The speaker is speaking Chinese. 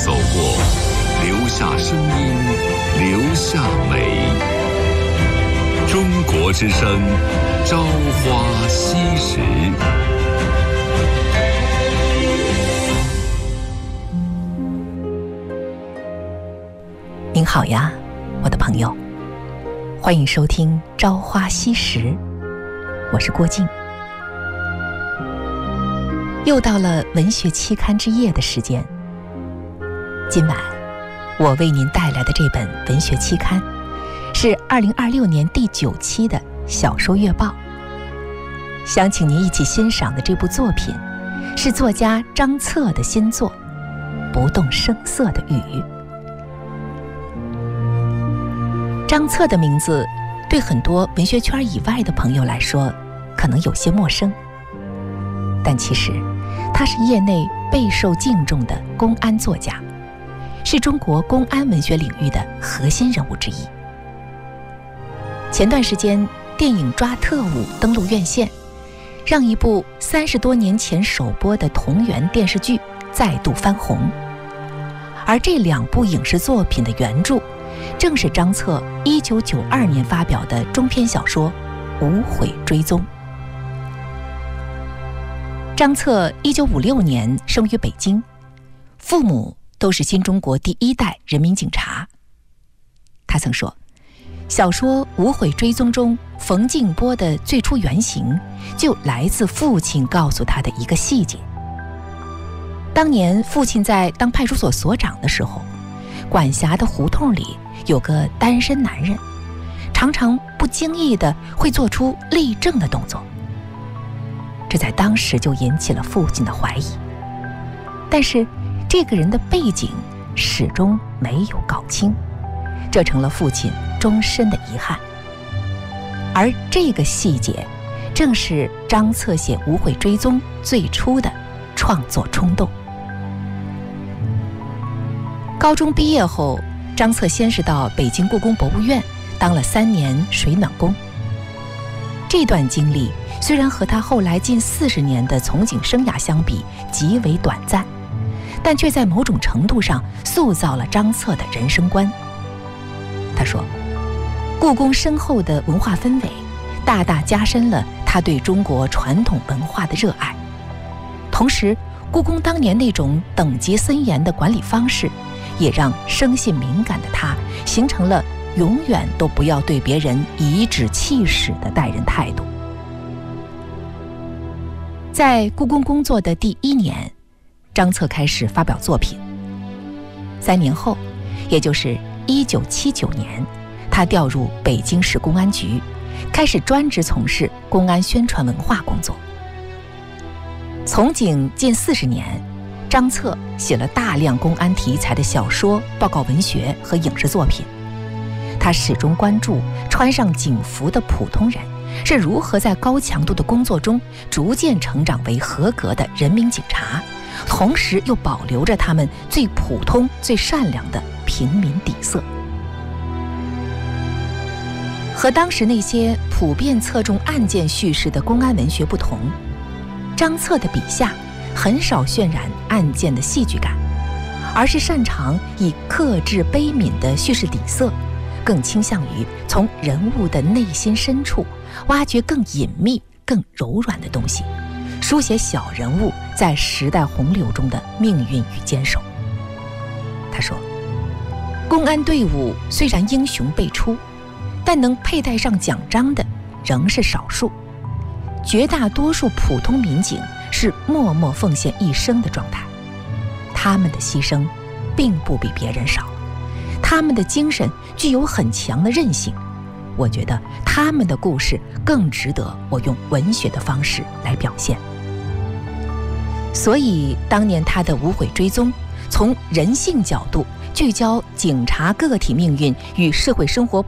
走过，留下声音，留下美。中国之声，朝花夕拾。 您好呀，我的朋友，欢迎收听《朝花夕拾》，我是郭靖。又到了文学期刊之夜的时间，今晚我为您带来的这本文学期刊是2026年第9期的小说月报。想请您一起欣赏的这部作品是作家张策的新作《不动声色的雨》。张策的名字对很多文学圈以外的朋友来说可能有些陌生，但其实他是业内备受敬重的公安作家，是中国公安文学领域的核心人物之一。前段时间电影《抓特务》登陆院线，让一部30多年前首播的同源电视剧再度翻红，而这2部影视作品的原著正是张策1992年发表的中篇小说《无悔追踪》。张策1956年生于北京，父母都是新中国第1代人民警察。他曾说，小说《无悔追踪》中冯静波的最初原型就来自父亲告诉他的一个细节。当年父亲在当派出所所长的时候，管辖的胡同里有个单身男人，常常不经意地会做出立正的动作。这在当时就引起了父亲的怀疑，但是这个人的背景始终没有搞清，这成了父亲终身的遗憾。而这个细节正是张策写《无悔追踪》最初的创作冲动。高中毕业后，张策先是到北京故宫博物院当了3年水暖工。这段经历虽然和他后来近40年的从警生涯相比极为短暂，但却在某种程度上塑造了张策的人生观。他说，故宫深厚的文化氛围大大加深了他对中国传统文化的热爱，同时故宫当年那种等级森严的管理方式也让生性敏感的他形成了永远都不要对别人颐指气使的待人态度。在故宫工作的第1年，张策开始发表作品。3年后，也就是1979年，他调入北京市公安局，开始专职从事公安宣传文化工作。从警近40年，张策写了大量公安题材的小说、报告文学和影视作品。他始终关注穿上警服的普通人是如何在高强度的工作中逐渐成长为合格的人民警察，同时又保留着他们最普通、最善良的平民底色。和当时那些普遍侧重案件叙事的公安文学不同，张策的笔下很少渲染案件的戏剧感，而是擅长以克制悲悯的叙事底色，更倾向于从人物的内心深处挖掘更隐秘、更柔软的东西，书写小人物在时代洪流中的命运与坚守。他说，公安队伍虽然英雄辈出，但能佩戴上奖章的仍是少数，绝大多数普通民警是默默奉献一生的状态。他们的牺牲并不比别人少，他们的精神具有很强的韧性。我觉得他们的故事更值得我用文学的方式来表现。所以当年他的《无悔追踪》从人性角度聚焦警察个体命运与社会生活